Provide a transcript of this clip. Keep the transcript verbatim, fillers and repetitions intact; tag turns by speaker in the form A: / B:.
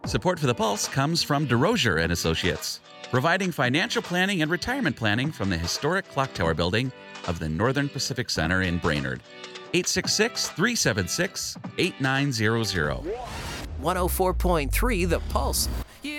A: Support for the Pulse comes from DeRosier and Associates, providing financial planning and retirement planning from the historic Clock Tower building of the Northern Pacific Center in Brainerd. eight six six, three seven six, eight nine zero zero.
B: one oh four point three The Pulse. You